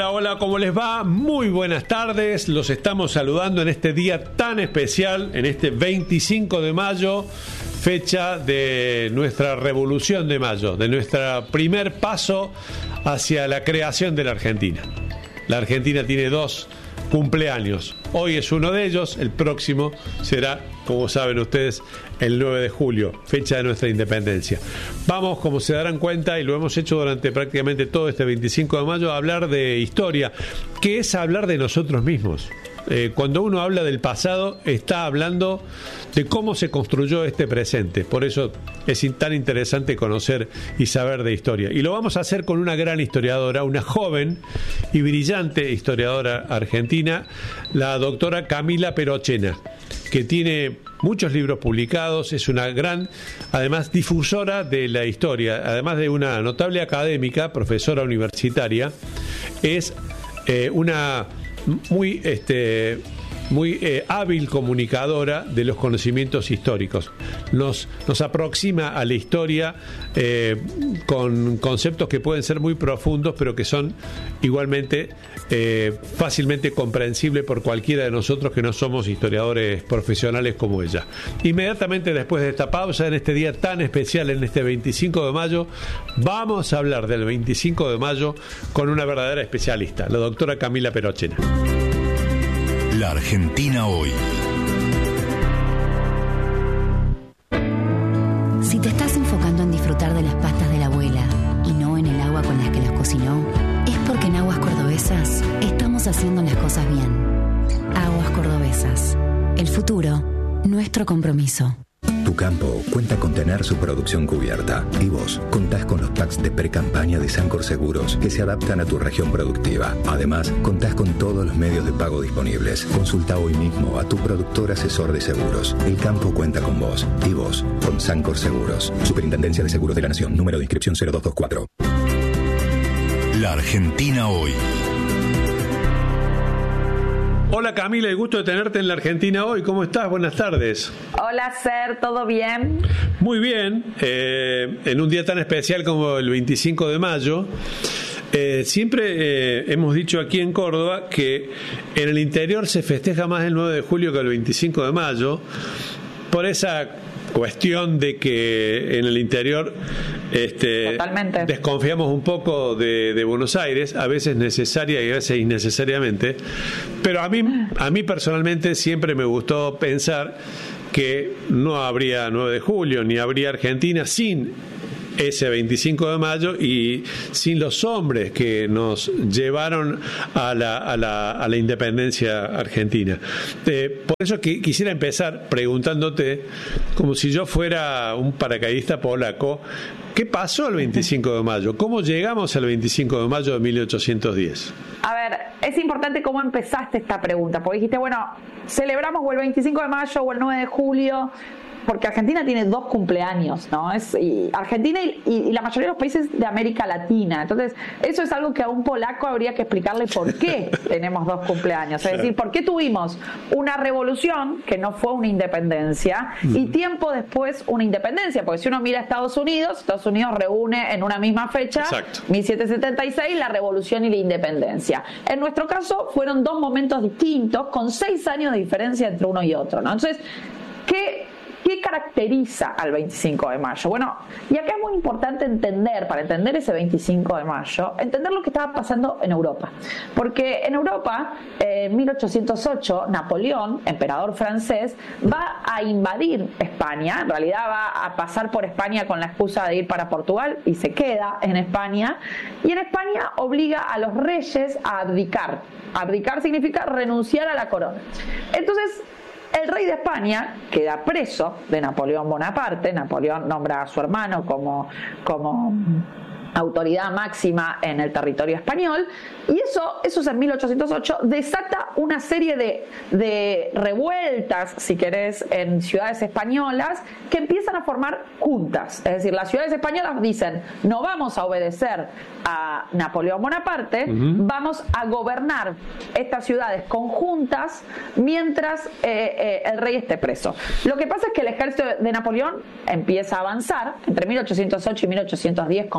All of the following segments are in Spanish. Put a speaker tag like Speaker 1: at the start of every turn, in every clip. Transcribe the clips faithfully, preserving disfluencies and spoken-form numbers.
Speaker 1: Hola, hola, ¿cómo les va? Muy buenas tardes, los estamos saludando en este día tan especial, en este veinticinco de mayo, fecha de nuestra Revolución de Mayo, de nuestro primer paso hacia la creación de la Argentina. La Argentina tiene dos cumpleaños, hoy es uno de ellos, el próximo será, como saben ustedes, el nueve de julio, fecha de nuestra independencia. Vamos, como se darán cuenta, y lo hemos hecho durante prácticamente todo este veinticinco de mayo, a hablar de historia, que es hablar de nosotros mismos. Eh, cuando uno habla del pasado, está hablando de cómo se construyó este presente. Por eso es tan interesante conocer y saber de historia. Y lo vamos a hacer con una gran historiadora, una joven y brillante historiadora argentina, la doctora Camila Perochena, que tiene muchos libros publicados, es una gran, además, difusora de la historia, además de una notable académica, profesora universitaria, es eh, una muy este muy eh, hábil comunicadora de los conocimientos históricos. Nos, nos aproxima a la historia eh, con conceptos que pueden ser muy profundos, pero que son igualmente eh, fácilmente comprensibles por cualquiera de nosotros que no somos historiadores profesionales como ella. Inmediatamente después de esta pausa, en este día tan especial, en este veinticinco de mayo, vamos a hablar del veinticinco de mayo con una verdadera especialista, la doctora Camila Perochena.
Speaker 2: La Argentina hoy.
Speaker 3: Si te estás enfocando en disfrutar de las pastas de la abuela y no en el agua con las que las cocinó, es porque en Aguas Cordobesas estamos haciendo las cosas bien. Aguas Cordobesas. El futuro, nuestro compromiso.
Speaker 4: Tu campo cuenta con tener su producción cubierta y vos contás con los packs de pre-campaña de Sancor Seguros que se adaptan a tu región productiva. Además, contás con todos los medios de pago disponibles. Consulta hoy mismo a tu productor asesor de seguros. El campo cuenta con vos y vos con Sancor Seguros. Superintendencia de Seguros de la Nación. Número de inscripción cero dos dos cuatro.
Speaker 2: La Argentina hoy.
Speaker 1: Hola Camila, el gusto de tenerte en la Argentina hoy. ¿Cómo estás? Buenas tardes.
Speaker 5: Hola Ser, ¿todo bien?
Speaker 1: Muy bien. Eh, en un día tan especial como el veinticinco de mayo, eh, siempre eh, hemos dicho aquí en Córdoba que en el interior se festeja más el nueve de julio que el veinticinco de mayo, por esa cuestión de que en el interior este, desconfiamos un poco de, de Buenos Aires, a veces necesaria y a veces innecesariamente, pero a mí, a mí personalmente siempre me gustó pensar que no habría nueve de julio ni habría Argentina sin ese veinticinco de mayo y sin los hombres que nos llevaron a la, a la, a la independencia argentina. Eh, por eso que quisiera empezar preguntándote, como si yo fuera un paracaidista polaco, ¿qué pasó el veinticinco de mayo? ¿Cómo llegamos al veinticinco de mayo de mil ochocientos diez?
Speaker 5: A ver, es importante cómo empezaste esta pregunta, porque dijiste, bueno, celebramos o el veinticinco de mayo o el nueve de julio, porque Argentina tiene dos cumpleaños, ¿no? Es y Argentina y, y, y la mayoría de los países de América Latina. Entonces, eso es algo que a un polaco habría que explicarle por qué tenemos dos cumpleaños. Es decir, por qué tuvimos una revolución que no fue una independencia y tiempo después una independencia. Porque si uno mira a Estados Unidos, Estados Unidos reúne en una misma fecha, Exacto. mil setecientos setenta y seis, la revolución y la independencia. En nuestro caso, fueron dos momentos distintos, con seis años de diferencia entre uno y otro, ¿no? Entonces, ¿qué ¿Qué caracteriza al veinticinco de mayo? Bueno, y acá es muy importante entender, para entender ese veinticinco de mayo, entender lo que estaba pasando en Europa. Porque en Europa, en mil ochocientos ocho, Napoleón, emperador francés, va a invadir España. En realidad va a pasar por España con la excusa de ir para Portugal y se queda en España. Y en España obliga a los reyes a abdicar. Abdicar significa renunciar a la corona. Entonces, el rey de España queda preso de Napoleón Bonaparte. Napoleón nombra a su hermano como, como autoridad máxima en el territorio español, y eso, eso es en mil ochocientos ocho, desata una serie de, de revueltas, si querés, en ciudades españolas que empiezan a formar juntas. Es decir, las ciudades españolas dicen, no vamos a obedecer a Napoleón Bonaparte, uh-huh. vamos a gobernar estas ciudades conjuntas mientras eh, eh, el rey esté preso. Lo que pasa es que el ejército de Napoleón empieza a avanzar, entre mil ochocientos ocho y mil ochocientos diez conquista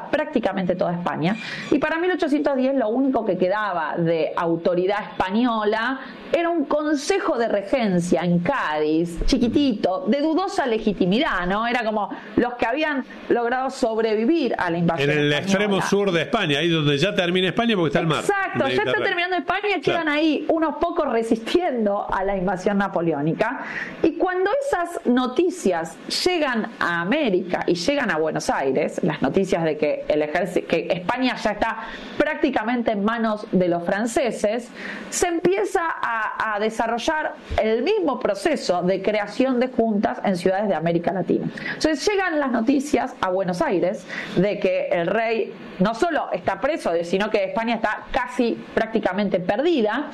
Speaker 5: era prácticamente toda España. Y para mil ochocientos diez lo único que quedaba de autoridad española era un consejo de regencia en Cádiz, chiquitito, de dudosa legitimidad, ¿no? Era como los que habían logrado sobrevivir a la invasión
Speaker 1: en el
Speaker 5: española.
Speaker 1: Extremo sur de España, ahí donde ya termina España porque está el mar.
Speaker 5: Exacto, ya está terminando España, quedan claro. ahí unos pocos resistiendo a la invasión napoleónica. Y cuando esas noticias llegan a América y llegan a Buenos Aires, las noticias de que el ejército, que España ya está prácticamente en manos de los franceses, se empieza a, a desarrollar el mismo proceso de creación de juntas en ciudades de América Latina. Entonces llegan las noticias a Buenos Aires de que el rey no solo está preso, sino que España está casi prácticamente perdida.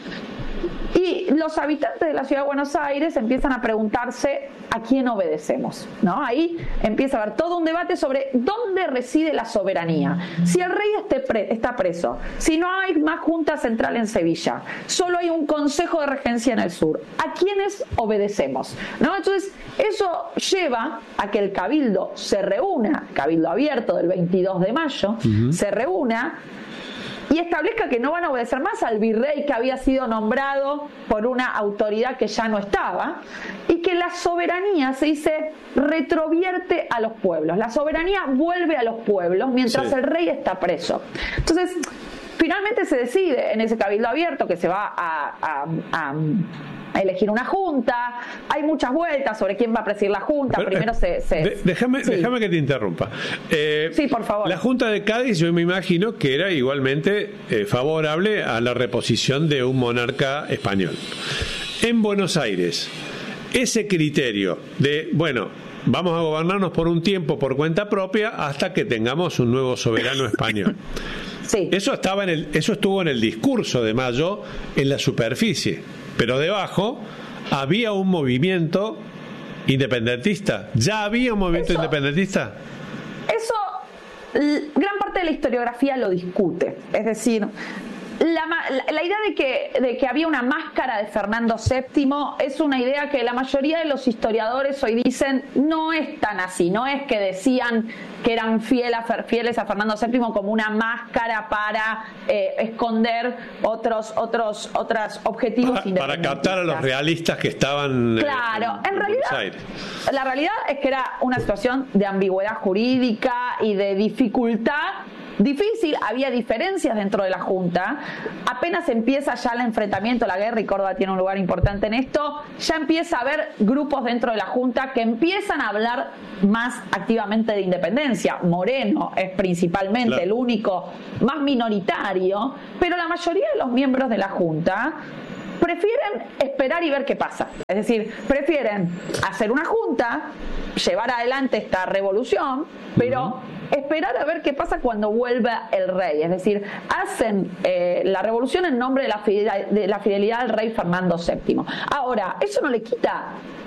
Speaker 5: Y los habitantes de la ciudad de Buenos Aires empiezan a preguntarse a quién obedecemos, ¿no? Ahí empieza a haber todo un debate sobre dónde reside la soberanía. Si el rey esté pre- está preso, si no hay más junta central en Sevilla, solo hay un consejo de regencia en el sur, ¿a quiénes obedecemos? ¿No? Entonces, eso lleva a que el cabildo se reúna, cabildo abierto del veintidós de mayo, uh-huh. se reúna y establezca que no van a obedecer más al virrey que había sido nombrado por una autoridad que ya no estaba, y que la soberanía, se dice, retrovierte a los pueblos. La soberanía vuelve a los pueblos mientras sí. el rey está preso. Entonces, finalmente se decide en ese cabildo abierto que se va a, a, a a elegir una junta. Hay muchas vueltas sobre quién va a presidir la junta. Pero, Primero se... se
Speaker 1: de, déjame, sí. déjame que te interrumpa. Eh,
Speaker 5: sí, por favor.
Speaker 1: La Junta de Cádiz, yo me imagino que era igualmente eh, favorable a la reposición de un monarca español. En Buenos Aires, ese criterio de, bueno, vamos a gobernarnos por un tiempo por cuenta propia hasta que tengamos un nuevo soberano español.
Speaker 5: Sí.
Speaker 1: Eso estaba en el, eso estuvo en el discurso de Mayo en la superficie, pero debajo había un movimiento independentista. ¿Ya había un movimiento
Speaker 5: eso,
Speaker 1: independentista?
Speaker 5: Eso, gran parte de la historiografía lo discute. Es decir, La, la, la idea de que, de que había una máscara de Fernando séptimo es una idea que la mayoría de los historiadores hoy dicen no es tan así, no es que decían que eran fiel a, fieles a Fernando séptimo como una máscara para eh, esconder otros otros otros objetivos
Speaker 1: para, para captar a los realistas que estaban
Speaker 5: claro, en, en, en realidad
Speaker 1: Aires.
Speaker 5: La realidad es que era una situación de ambigüedad jurídica y de dificultad difícil, había diferencias dentro de la Junta. Apenas empieza ya el enfrentamiento, la guerra, y Córdoba tiene un lugar importante en esto, ya empieza a haber grupos dentro de la Junta que empiezan a hablar más activamente de independencia. Moreno es principalmente claro. el único más minoritario, pero la mayoría de los miembros de la Junta prefieren esperar y ver qué pasa. Es decir, prefieren hacer una junta, llevar adelante esta revolución, pero uh-huh. esperar a ver qué pasa cuando vuelva el rey. Es decir, hacen eh, la revolución en nombre de la, fidelidad, de la fidelidad al rey Fernando séptimo. Ahora, eso no le quita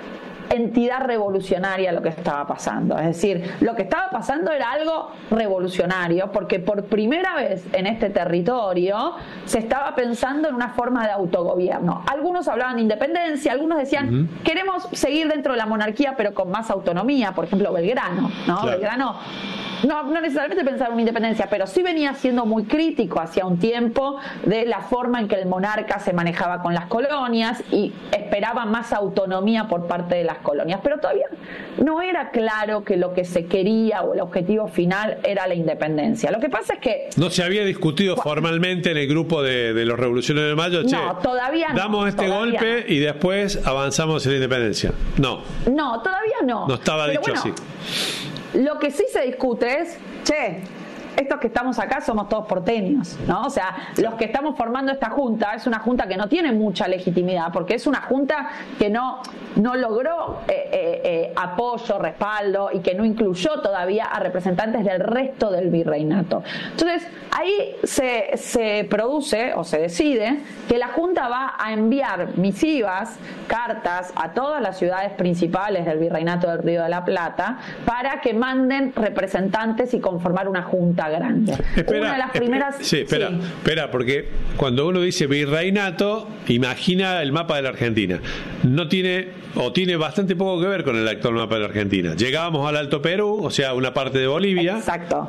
Speaker 5: entidad revolucionaria a lo que estaba pasando. Es decir, lo que estaba pasando era algo revolucionario, porque por primera vez en este territorio se estaba pensando en una forma de autogobierno. Algunos hablaban de independencia, algunos decían uh-huh. queremos seguir dentro de la monarquía pero con más autonomía. Por ejemplo, Belgrano, ¿no? Claro. Belgrano No, no necesariamente pensaba en una independencia, pero sí venía siendo muy crítico hacia un tiempo de la forma en que el monarca se manejaba con las colonias y esperaba más autonomía por parte de las colonias. Pero todavía no era claro que lo que se quería o el objetivo final era la independencia. Lo que pasa es que...
Speaker 1: No se había discutido formalmente en el grupo de, de los revolucionarios de Mayo, che,
Speaker 5: no, todavía no.
Speaker 1: Damos este golpe no. y después avanzamos en la independencia. No.
Speaker 5: No, todavía no.
Speaker 1: No estaba
Speaker 5: pero
Speaker 1: dicho
Speaker 5: bueno,
Speaker 1: así.
Speaker 5: Lo que sí se discute es, che, estos que estamos acá somos todos porteños, ¿no? O sea, los que estamos formando esta junta es una junta que no tiene mucha legitimidad, porque es una junta que no, no logró eh, eh, eh, apoyo, respaldo, y que no incluyó todavía a representantes del resto del virreinato. Entonces, ahí se, se produce o se decide que la junta va a enviar misivas, cartas a todas las ciudades principales del virreinato del Río de la Plata para que manden representantes y conformar una junta grande.
Speaker 1: Espera,
Speaker 5: una de las primeras...
Speaker 1: Sí, espera, sí. espera, porque cuando uno dice virreinato, imagina el mapa de la Argentina. No tiene, o tiene bastante poco que ver con el actual mapa de la Argentina. Llegábamos al Alto Perú, o sea, una parte de Bolivia.
Speaker 5: Exacto.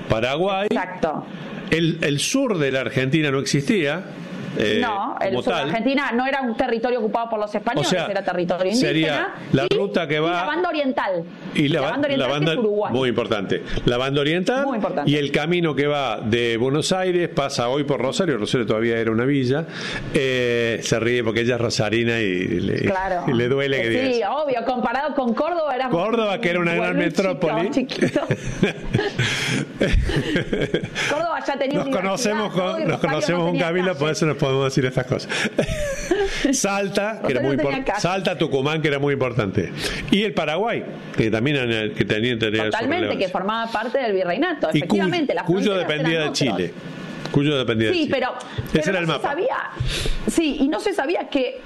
Speaker 1: Paraguay.
Speaker 5: Exacto.
Speaker 1: El, el sur de la Argentina no existía. Eh,
Speaker 5: no, el sur de
Speaker 1: tal.
Speaker 5: Argentina no era un territorio ocupado por los españoles,
Speaker 1: O sea,
Speaker 5: era territorio indígena.
Speaker 1: sería la
Speaker 5: y,
Speaker 1: ruta que va.
Speaker 5: Y la banda oriental.
Speaker 1: Y la,
Speaker 5: la banda oriental,
Speaker 1: la banda,
Speaker 5: que es Uruguay.
Speaker 1: Muy importante. La banda oriental.
Speaker 5: Muy importante.
Speaker 1: Y el camino que va de Buenos Aires, pasa hoy por Rosario. Rosario todavía era una villa. Eh, se ríe porque ella es rosarina y le,
Speaker 5: claro.
Speaker 1: y le duele que
Speaker 5: sí,
Speaker 1: diga
Speaker 5: Sí,
Speaker 1: eso.
Speaker 5: obvio, comparado con Córdoba era
Speaker 1: Córdoba, que era una gran metrópoli.
Speaker 5: Chiquito. Córdoba ya tenía
Speaker 1: Nos conocemos con, nos conocemos con Camila, por eso nos podemos decir estas cosas. Salta, que era muy importante. Salta, Tucumán, que era muy importante. Y el Paraguay, que también era, que tenía, tenía
Speaker 5: totalmente, que formaba parte del virreinato.
Speaker 1: Y
Speaker 5: Efectivamente,
Speaker 1: Cuyo,
Speaker 5: las
Speaker 1: Cuyo dependía de Chile. Cuyo dependía
Speaker 5: sí,
Speaker 1: de Chile.
Speaker 5: pero,
Speaker 1: Ese
Speaker 5: pero
Speaker 1: era el
Speaker 5: no
Speaker 1: mapa.
Speaker 5: Se sabía, sí, y no se sabía que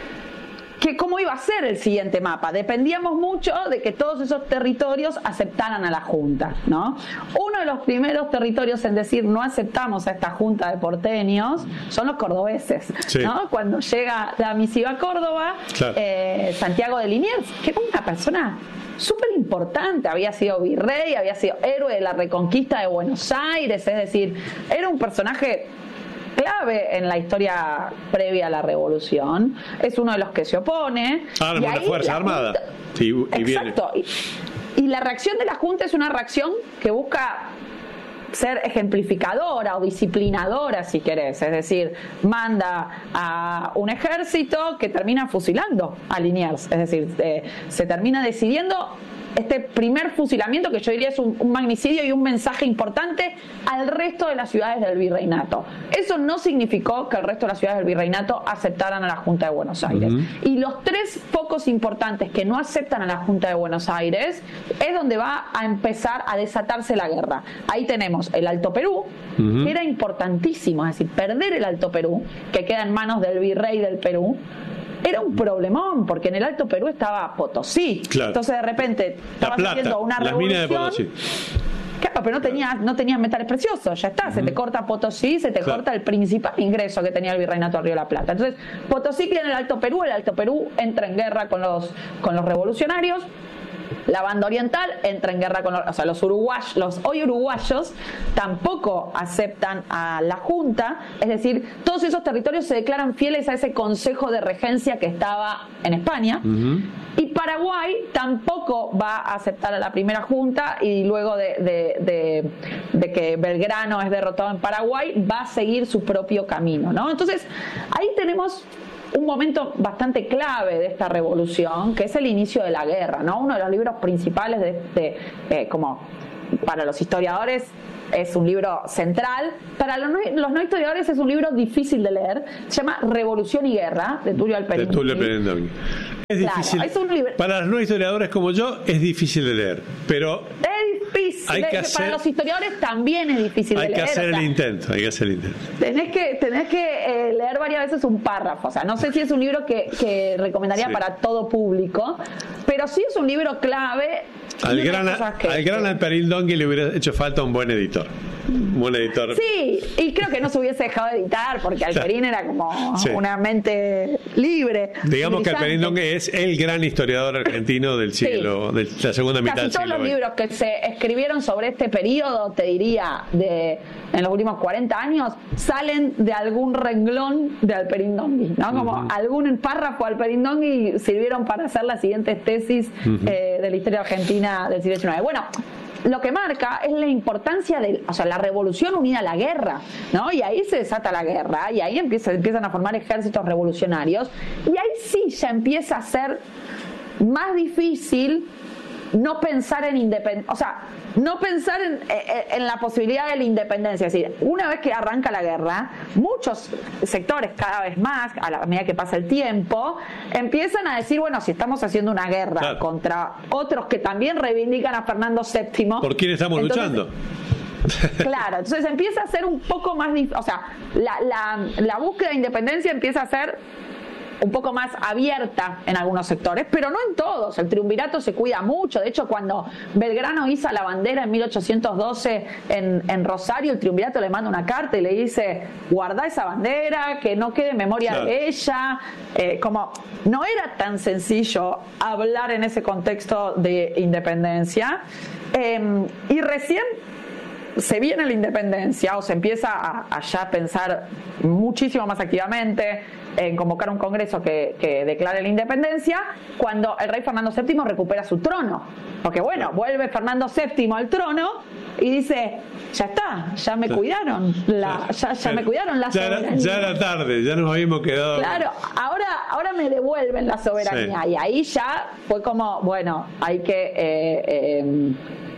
Speaker 5: que cómo iba a ser el siguiente mapa. Dependíamos mucho de que todos esos territorios aceptaran a la Junta, ¿no? Uno de los primeros territorios en decir no aceptamos a esta Junta de porteños son los cordobeses,
Speaker 1: sí.
Speaker 5: ¿no? Cuando llega la misiva a Córdoba, claro. eh, Santiago de Liniers, que era una persona súper importante, había sido virrey, había sido héroe de la reconquista de Buenos Aires, es decir, era un personaje clave en la historia previa a la revolución, es uno de los que se opone.
Speaker 1: Arma una fuerza armada.
Speaker 5: Junta, y, y exacto. Y, y la reacción de la Junta es una reacción que busca ser ejemplificadora o disciplinadora, si querés, es decir, manda a un ejército que termina fusilando a Liniers, es decir, eh, se termina decidiendo este primer fusilamiento, que yo diría es un, un magnicidio y un mensaje importante al resto de las ciudades del virreinato. Eso no significó que el resto de las ciudades del virreinato aceptaran a la Junta de Buenos Aires. Uh-huh. Y los tres focos importantes que no aceptan a la Junta de Buenos Aires es donde va a empezar a desatarse la guerra. Ahí tenemos el Alto Perú, uh-huh. que era importantísimo, es decir, perder el Alto Perú, que queda en manos del virrey del Perú, era un problemón, porque en el Alto Perú estaba Potosí. Claro. Entonces de repente estaba haciendo una
Speaker 1: las
Speaker 5: revolución.
Speaker 1: Minas de Potosí.
Speaker 5: Claro, pero no tenías no tenías metales preciosos, ya está, uh-huh. se te corta Potosí, se te claro. corta el principal ingreso que tenía el virreinato del Río de la Plata. Entonces, Potosí queda en el Alto Perú, el Alto Perú entra en guerra con los con los revolucionarios. La banda oriental entra en guerra con los, o sea, los uruguayos, los hoy uruguayos tampoco aceptan a la Junta, es decir, todos esos territorios se declaran fieles a ese consejo de regencia que estaba en España. Uh-huh. Y Paraguay tampoco va a aceptar a la primera Junta, y luego de, de, de, de que Belgrano es derrotado en Paraguay, va a seguir su propio camino, ¿no? Entonces, ahí tenemos un momento bastante clave de esta revolución, que es el inicio de la guerra, ¿no? Uno de los libros principales de, de eh, como para los historiadores es un libro central, para los no, los no historiadores es un libro difícil de leer, se llama Revolución y Guerra, de Tulio Alperindongui.
Speaker 1: De Tulio Alperindongui. Es
Speaker 5: claro,
Speaker 1: difícil.
Speaker 5: Es un libro,
Speaker 1: para los no historiadores como yo es difícil de leer, pero
Speaker 5: es difícil.
Speaker 1: Hay que
Speaker 5: de,
Speaker 1: hacer,
Speaker 5: para los historiadores también es difícil de
Speaker 1: hay
Speaker 5: leer.
Speaker 1: Que hacer
Speaker 5: o sea,
Speaker 1: el intento, hay que hacer el intento.
Speaker 5: Tenés que, tenés que eh, leer varias veces un párrafo. O sea, no sé si es un libro que, que recomendaría sí. para todo público, pero sí es un libro clave.
Speaker 1: Al gran, que, al gran Alperindongui le hubiera hecho falta un buen editor. Un buen editor.
Speaker 5: Sí, y creo que no se hubiese dejado de editar, porque Alperín era como sí. una mente libre.
Speaker 1: Digamos que Alperindongui es el gran historiador argentino del siglo, sí. de la segunda mitad
Speaker 5: Casi
Speaker 1: del siglo.
Speaker 5: Todos los libros que se escribieron sobre este periodo, te diría, de en los últimos cuarenta años, salen de algún renglón de Alperindongui, ¿no? Como uh-huh. algún párrafo de Alperindongui sirvieron para hacer las siguientes tesis uh-huh. eh, de la historia argentina del siglo diecinueve. Bueno, lo que marca es la importancia de, o sea, la revolución unida a la guerra, ¿no? Y ahí se desata la guerra, y ahí empieza, empiezan a formar ejércitos revolucionarios, y ahí sí ya empieza a ser más difícil no pensar en independencia, o sea, no pensar en, en la posibilidad de la independencia. Es decir, una vez que arranca la guerra, muchos sectores cada vez más, a la medida que pasa el tiempo, empiezan a decir, bueno, si estamos haciendo una guerra claro. contra otros que también reivindican a Fernando séptimo,
Speaker 1: ¿por quién estamos
Speaker 5: entonces,
Speaker 1: luchando?
Speaker 5: Claro, entonces empieza a ser un poco más, o sea, la, la, la búsqueda de independencia empieza a ser un poco más abierta en algunos sectores, pero no en todos. El triunvirato se cuida mucho. De hecho, cuando Belgrano iza la bandera en mil ochocientos doce en, en Rosario, el triunvirato le manda una carta y le dice, guardá esa bandera, que no quede memoria claro. de ella. Eh, como no era tan sencillo hablar en ese contexto de independencia. Eh, y recién se viene la independencia o se empieza a, a ya pensar muchísimo más activamente en convocar un congreso que, que declare la independencia, cuando el rey Fernando séptimo recupera su trono. Porque bueno, vuelve Fernando séptimo al trono y dice, ya está, ya me cuidaron la, ya, ya me cuidaron la
Speaker 1: ya
Speaker 5: soberanía.
Speaker 1: Era, ya era tarde, ya nos habíamos quedado.
Speaker 5: Claro, ahora, ahora me devuelven la soberanía. Sí. Y ahí ya fue como, bueno, hay que... Eh, eh,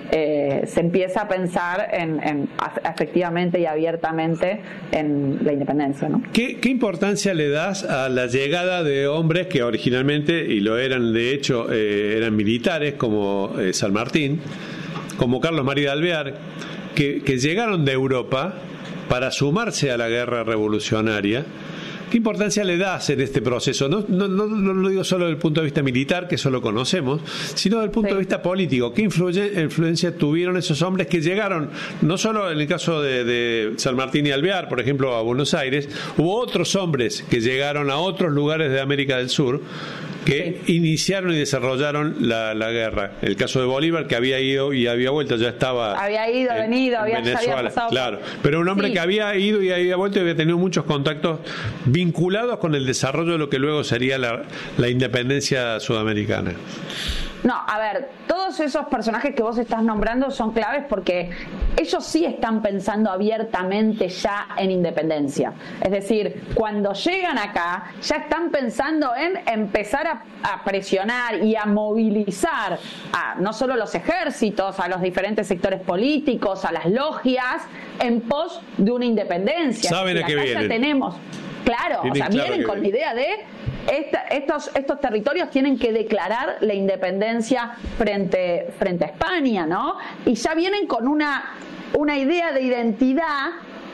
Speaker 5: Eh, se empieza a pensar en, en efectivamente y abiertamente en la independencia, ¿no?
Speaker 1: ¿Qué, ¿Qué importancia le das a la llegada de hombres que originalmente, y lo eran de hecho, eh, eran militares como eh, San Martín, como Carlos María de Alvear, que, que llegaron de Europa para sumarse a la guerra revolucionaria? ¿Qué importancia le das en este proceso? No, no, no, no lo digo solo desde el punto de vista militar, que eso lo conocemos, sino desde el punto sí. de vista político. ¿Qué influye, influencia tuvieron esos hombres que llegaron, no solo en el caso de, de San Martín y Alvear, por ejemplo, a Buenos Aires, hubo otros hombres que llegaron a otros lugares de América del Sur que sí. iniciaron y desarrollaron la, la guerra. El caso de Bolívar, que había ido y había vuelto, ya estaba...
Speaker 5: Había ido, en, venido, en había,
Speaker 1: Venezuela,
Speaker 5: había pasado...
Speaker 1: Claro, pero un hombre sí. que había ido y había vuelto y había tenido muchos contactos vinculados con el desarrollo de lo que luego sería la, la independencia sudamericana.
Speaker 5: No, a ver, todos esos personajes que vos estás nombrando son claves porque ellos sí están pensando abiertamente ya en independencia. Es decir, cuando llegan acá, ya están pensando en empezar a, a presionar y a movilizar a no solo los ejércitos, a los diferentes sectores políticos, a las logias, en pos de una independencia.
Speaker 1: Saben a qué vienen.
Speaker 5: Ya tenemos, claro,
Speaker 1: Tienen
Speaker 5: o sea,
Speaker 1: claro
Speaker 5: vienen con la idea de... Esta, estos, estos territorios tienen que declarar la independencia frente, frente a España, ¿no? Y ya vienen con una, una idea de identidad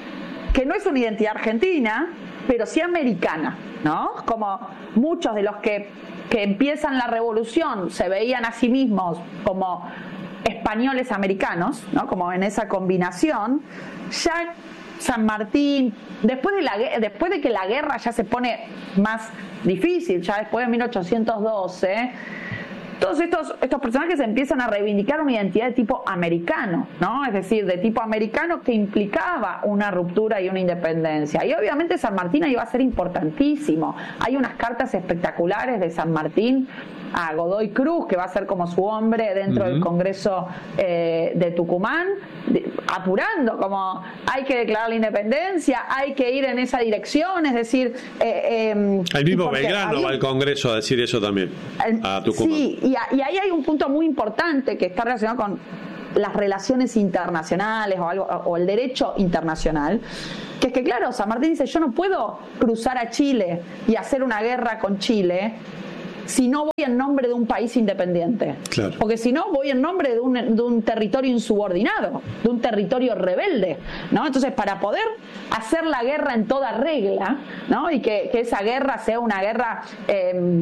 Speaker 5: que no es una identidad argentina, pero sí americana, ¿no? Como muchos de los que, que empiezan la revolución se veían a sí mismos como españoles americanos, ¿no? Como en esa combinación, ya San Martín, después de, la, después de que la guerra ya se pone más difícil, ya después de mil ochocientos doce, todos estos, estos personajes empiezan a reivindicar una identidad de tipo americano, ¿no? Es decir, de tipo americano que implicaba una ruptura y una independencia. Y obviamente San Martín ahí va a ser importantísimo. Hay unas cartas espectaculares de San Martín a Godoy Cruz, que va a ser como su hombre dentro uh-huh. del Congreso eh, de Tucumán, de, apurando, como hay que declarar la independencia, hay que ir en esa dirección, es decir... Eh, eh,
Speaker 1: el mismo Belgrano había, va al Congreso a decir eso también, el, a Tucumán.
Speaker 5: Sí, y, a, y ahí hay un punto muy importante que está relacionado con las relaciones internacionales o, algo, o el derecho internacional, que es que claro, San Martín dice, yo no puedo cruzar a Chile y hacer una guerra con Chile si no voy en nombre de un país independiente. Claro. Porque si no, voy en nombre de un, de un territorio insubordinado, de un territorio rebelde, ¿no? Entonces, para poder hacer la guerra en toda regla, ¿no? Y que, que esa guerra sea una guerra... Eh,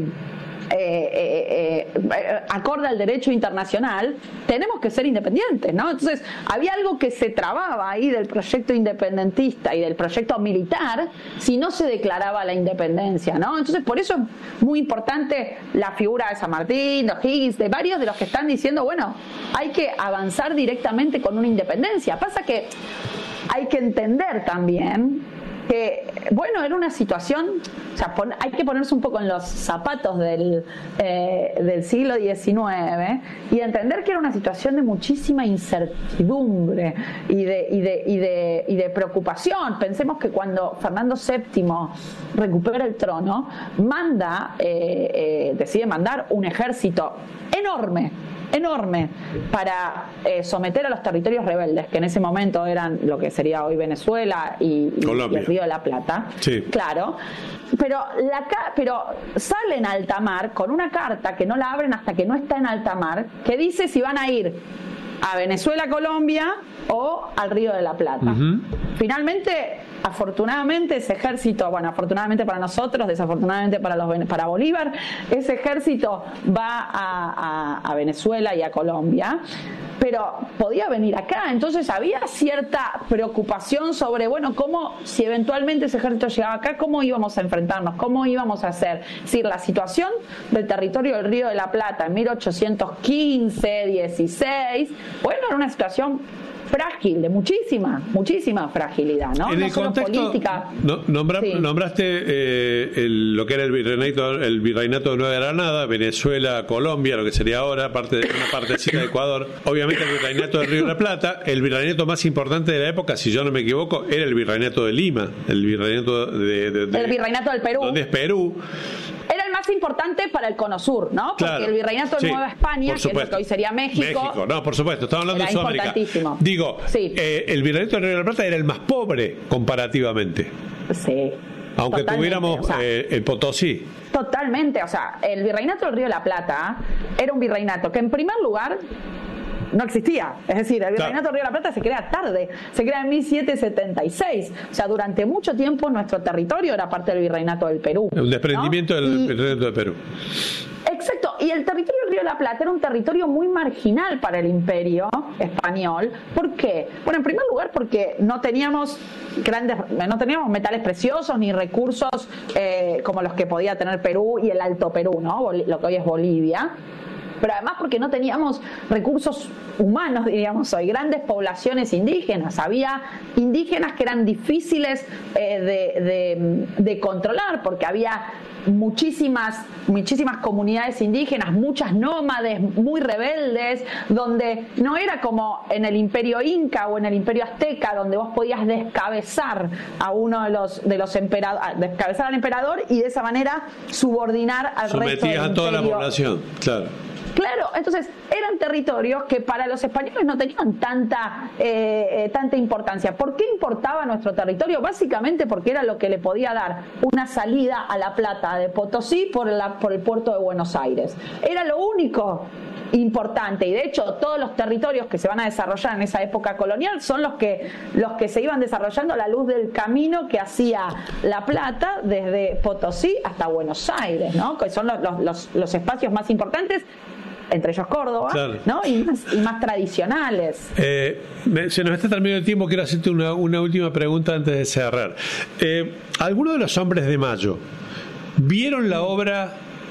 Speaker 5: Eh, eh, eh, acorde al derecho internacional, tenemos que ser independientes, ¿no? Entonces había algo que se trababa ahí del proyecto independentista y del proyecto militar si no se declaraba la independencia, ¿no? Entonces por eso es muy importante la figura de San Martín, de O'Higgins, de varios de los que están diciendo, bueno, hay que avanzar directamente con una independencia. Pasa que hay que entender también que, bueno, era una situación, o sea, pon, hay que ponerse un poco en los zapatos del, eh, del siglo diecinueve y entender que era una situación de muchísima incertidumbre y de, y de, y de, y de preocupación. Pensemos que cuando Fernando séptimo recupera el trono, manda, eh, eh, decide mandar un ejército enorme, enorme para eh, someter a los territorios rebeldes, que en ese momento eran lo que sería hoy Venezuela y, y, y el Río de la Plata. Sí. Claro. Pero, la, pero sale en alta mar con una carta que no la abren hasta que no está en alta mar, que dice si van a ir a Venezuela, Colombia o al Río de la Plata. Uh-huh. Finalmente, afortunadamente ese ejército, bueno, afortunadamente para nosotros, desafortunadamente para los para Bolívar, ese ejército va a, a, a Venezuela y a Colombia, pero podía venir acá. Entonces había cierta preocupación sobre, bueno, cómo, si eventualmente ese ejército llegaba acá, cómo íbamos a enfrentarnos, cómo íbamos a hacer. Es decir, la situación del territorio del Río de la Plata en mil ochocientos quince, dieciséis, bueno, era una situación frágil, de muchísima, muchísima fragilidad, ¿no?
Speaker 1: En
Speaker 5: no
Speaker 1: el
Speaker 5: solo
Speaker 1: contexto,
Speaker 5: política.
Speaker 1: No, nombra,
Speaker 5: Sí.
Speaker 1: Nombraste eh, el, lo que era el virreinato, el virreinato de Nueva Granada, Venezuela, Colombia, lo que sería ahora, parte de una partecita de Ecuador. Obviamente el virreinato del Río de la Plata. El virreinato más importante de la época, si yo no me equivoco, era el virreinato de Lima, el virreinato de, de, de
Speaker 5: El virreinato del Perú.
Speaker 1: donde es Perú.
Speaker 5: Era el más importante para el Cono Sur, ¿no? Porque
Speaker 1: Claro,
Speaker 5: el virreinato de
Speaker 1: sí,
Speaker 5: Nueva España,
Speaker 1: por
Speaker 5: que es lo
Speaker 1: supuesto.
Speaker 5: que hoy sería México.
Speaker 1: México, no, por supuesto, estamos hablando
Speaker 5: Era
Speaker 1: de Sudamérica.
Speaker 5: importantísimo.
Speaker 1: Digo,
Speaker 5: Sí.
Speaker 1: eh, el virreinato del Río de la Plata era el más pobre comparativamente,
Speaker 5: Sí.
Speaker 1: aunque
Speaker 5: Totalmente,
Speaker 1: tuviéramos
Speaker 5: o sea,
Speaker 1: eh, el Potosí.
Speaker 5: Totalmente, o sea, el virreinato del Río de la Plata era un virreinato que en primer lugar no existía, es decir, el virreinato del Río de la Plata se crea tarde, se crea en mil setecientos setenta y seis, o sea, durante mucho tiempo nuestro territorio era parte del virreinato del Perú.
Speaker 1: Un desprendimiento
Speaker 5: ¿no?
Speaker 1: del
Speaker 5: Y-
Speaker 1: virreinato de Perú.
Speaker 5: Exacto, y el territorio del Río de la Plata era un territorio muy marginal para el imperio español. ¿Por qué? Bueno, en primer lugar porque no teníamos grandes, no teníamos metales preciosos ni recursos eh, como los que podía tener Perú y el Alto Perú, ¿no? Bol- lo que hoy es Bolivia. Pero además porque no teníamos recursos humanos, diríamos hoy, grandes poblaciones indígenas. Había indígenas que eran difíciles eh, de, de, de controlar porque había muchísimas, muchísimas comunidades indígenas, muchas nómades, muy rebeldes, donde no era como en el imperio inca o en el imperio azteca, donde vos podías descabezar a uno de los, de los emperadores, descabezar al emperador y de esa manera subordinar al resto del
Speaker 1: Sometías a toda la
Speaker 5: imperio.
Speaker 1: población, claro.
Speaker 5: Claro, entonces eran territorios que para los españoles no tenían tanta eh, eh, tanta importancia. ¿Por qué importaba nuestro territorio? Básicamente porque era lo que le podía dar una salida a La Plata de Potosí por, la, por el puerto de Buenos Aires. Era lo único importante y de hecho todos los territorios que se van a desarrollar en esa época colonial son los que los que se iban desarrollando a la luz del camino que hacía La Plata desde Potosí hasta Buenos Aires, ¿no? Que son los, los, los, los espacios más importantes, entre ellos Córdoba,
Speaker 1: Claro.
Speaker 5: ¿no? Y más, y más tradicionales.
Speaker 1: Eh, me- se nos está terminando el tiempo, quiero hacerte una, una última pregunta antes de cerrar. Eh, ¿Alguno de los hombres de Mayo vieron la obra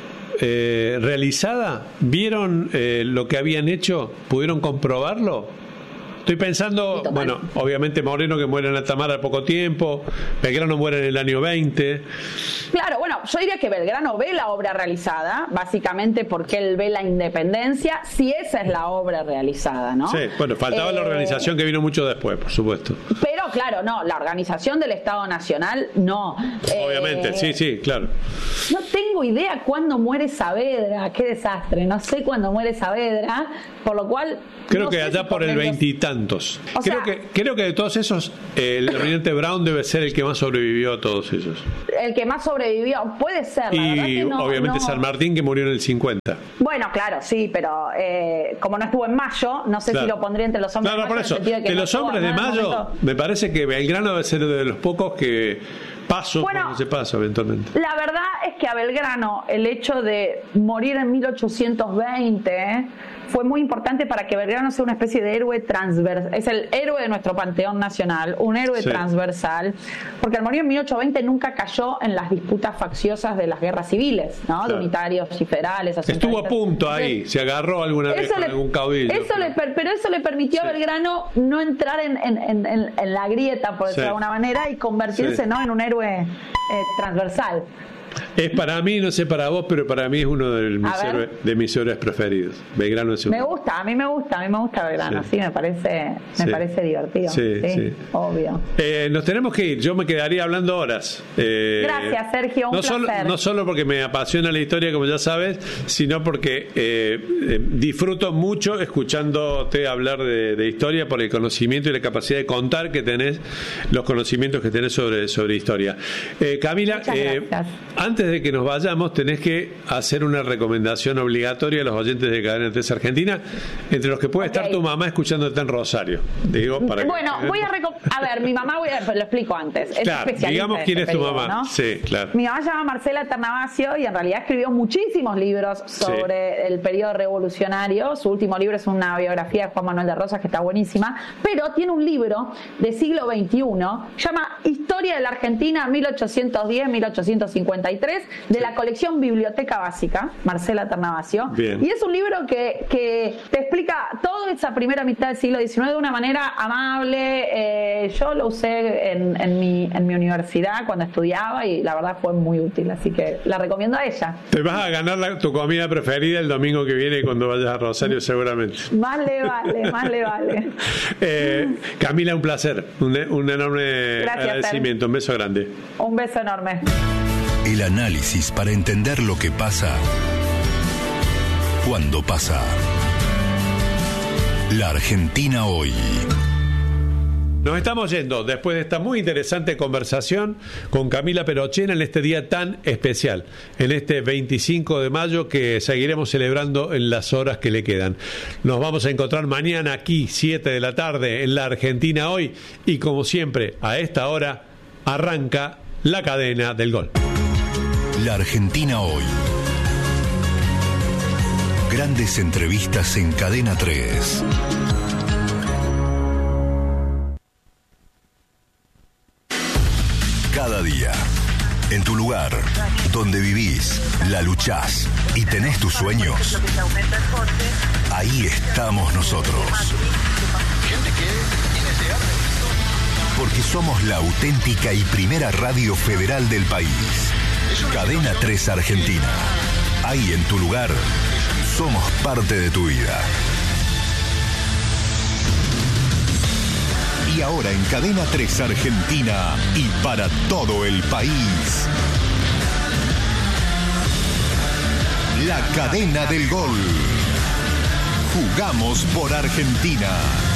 Speaker 1: eh, realizada? ¿Vieron eh, lo que habían hecho? ¿Pudieron comprobarlo? Estoy pensando,
Speaker 5: Sí, total.
Speaker 1: bueno, obviamente Moreno que muere en Altamar al poco tiempo, Belgrano muere en el año veinte.
Speaker 5: Claro, bueno, yo diría que Belgrano ve la obra realizada, básicamente porque él ve la independencia, si esa es la obra realizada, ¿no?
Speaker 1: Sí, bueno, faltaba la
Speaker 5: Eh,
Speaker 1: organización que vino mucho después, por supuesto.
Speaker 5: Pero claro, no, la organización del Estado Nacional, no.
Speaker 1: Obviamente,
Speaker 5: Eh,
Speaker 1: sí, sí, claro.
Speaker 5: No tengo idea cuándo muere Saavedra, qué desastre, no sé cuándo muere Saavedra, por lo cual...
Speaker 1: Creo
Speaker 5: no
Speaker 1: que
Speaker 5: sé
Speaker 1: allá
Speaker 5: si
Speaker 1: por el
Speaker 5: ellos-
Speaker 1: veintitantos.
Speaker 5: O
Speaker 1: Creo
Speaker 5: sea-
Speaker 1: que creo que de todos esos, eh, el almirante Brown debe ser el que más sobrevivió a todos ellos.
Speaker 5: El que más sobrevivió, puede ser, la verdad
Speaker 1: Y
Speaker 5: que no,
Speaker 1: obviamente
Speaker 5: no-
Speaker 1: San Martín que murió en el cincuenta.
Speaker 5: Bueno, claro, sí, pero eh, como no estuvo en Mayo, no sé
Speaker 1: Claro.
Speaker 5: si lo pondría entre los hombres
Speaker 1: Claro,
Speaker 5: de
Speaker 1: por
Speaker 5: Mayo,
Speaker 1: eso,
Speaker 5: en el sentido de
Speaker 1: de
Speaker 5: que no
Speaker 1: los
Speaker 5: estuvo,
Speaker 1: hombres de
Speaker 5: ¿no? En el
Speaker 1: Mayo,
Speaker 5: momento.
Speaker 1: me parece que Belgrano debe ser de los pocos que paso
Speaker 5: Bueno,
Speaker 1: cuando se pasa eventualmente.
Speaker 5: La verdad es que a Belgrano el hecho de morir en mil ochocientos veinte fue muy importante para que Belgrano sea una especie de héroe transversal. Es el héroe de nuestro panteón nacional, un héroe
Speaker 1: Sí.
Speaker 5: transversal, porque al morir en mil ochocientos veinte nunca cayó en las disputas facciosas de las guerras civiles, ¿no?
Speaker 1: Claro.
Speaker 5: De unitarios y federales. o
Speaker 1: Estuvo a
Speaker 5: centralistas.
Speaker 1: punto ahí,
Speaker 5: Entonces,
Speaker 1: se agarró alguna vez
Speaker 5: eso
Speaker 1: con
Speaker 5: le,
Speaker 1: algún caudillo.
Speaker 5: eso le per- pero eso le permitió
Speaker 1: Sí.
Speaker 5: a Belgrano no entrar en, en, en, en- en la grieta, por decirlo
Speaker 1: Sí.
Speaker 5: de alguna manera, y convertirse
Speaker 1: Sí.
Speaker 5: ¿no? en un héroe eh, transversal.
Speaker 1: Es para mí, no sé para vos, pero para mí es uno de mis,
Speaker 5: A ver.
Speaker 1: héroes, de mis héroes preferidos. Belgrano es uno.
Speaker 5: Me gusta, a mí me gusta, a mí me gusta Belgrano,
Speaker 1: Sí.
Speaker 5: sí, me parece, me
Speaker 1: Sí.
Speaker 5: parece divertido.
Speaker 1: Sí, sí.
Speaker 5: Obvio.
Speaker 1: Eh, nos tenemos que ir, yo me quedaría hablando horas. Eh,
Speaker 5: Gracias, Sergio, un
Speaker 1: no solo,
Speaker 5: placer.
Speaker 1: no solo porque me apasiona la historia, como ya sabes, sino porque eh, eh, disfruto mucho escuchándote hablar de, de historia por el conocimiento y la capacidad de contar que tenés, los conocimientos que tenés sobre, sobre historia. Eh, Camila,
Speaker 5: Muchas
Speaker 1: eh,
Speaker 5: gracias.
Speaker 1: antes de que nos vayamos, tenés que hacer una recomendación obligatoria a los oyentes de Cadena tres Argentina, entre los que puede
Speaker 5: Ok.
Speaker 1: estar tu mamá escuchándote en Rosario. Digo, para que-
Speaker 5: Bueno, voy a reco- a ver, mi mamá, voy a, lo explico antes, es
Speaker 1: Claro,
Speaker 5: especialista
Speaker 1: digamos
Speaker 5: en
Speaker 1: quién
Speaker 5: este
Speaker 1: es tu
Speaker 5: periodo,
Speaker 1: mamá.
Speaker 5: ¿no?
Speaker 1: Sí, claro.
Speaker 5: Mi mamá se llama Marcela Ternavasio y en realidad escribió muchísimos libros sobre el periodo revolucionario. Su último libro es una biografía de Juan Manuel de Rosas que está buenísima, pero tiene un libro de siglo veintiuno, llama Historia de la Argentina mil ochocientos diez a mil ochocientos cincuenta y y tres, de la colección Biblioteca Básica, Marcela Ternavasio.
Speaker 1: Bien.
Speaker 5: Y es un libro que, que te explica toda esa primera mitad del siglo diecinueve de una manera amable. Eh, yo lo usé en, en, mi, en mi universidad cuando estudiaba y la verdad fue muy útil, así que la recomiendo a ella.
Speaker 1: Te vas a ganar la, tu comida preferida el domingo que viene cuando vayas a Rosario, seguramente.
Speaker 5: Más le vale, más le vale.
Speaker 1: Eh, Camila, un placer, un, un enorme
Speaker 5: Gracias,
Speaker 1: agradecimiento,
Speaker 5: Ter.
Speaker 1: un beso grande.
Speaker 5: Un beso enorme.
Speaker 2: El análisis para entender lo que pasa cuando pasa. La Argentina hoy.
Speaker 1: Nos estamos yendo después de esta muy interesante conversación con Camila Perochena en este día tan especial, en este veinticinco de mayo que seguiremos celebrando en las horas que le quedan. Nos vamos a encontrar mañana aquí, siete de la tarde, en La Argentina hoy, y como siempre, a esta hora arranca la cadena del gol.
Speaker 2: La Argentina hoy. Grandes entrevistas en Cadena tres. Cada día, en tu lugar, donde vivís, la luchás y tenés tus sueños, ahí estamos nosotros. Porque somos la auténtica y primera radio federal del país. Cadena tres Argentina. Ahí en tu lugar, somos parte de tu vida. Y ahora en Cadena tres Argentina y para todo el país. La cadena del gol. Jugamos por Argentina.